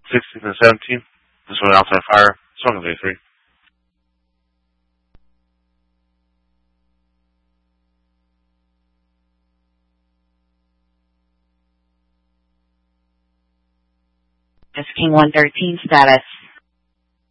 16th and 17th. This one outside fire. Swung of day 3. Just King 113 status.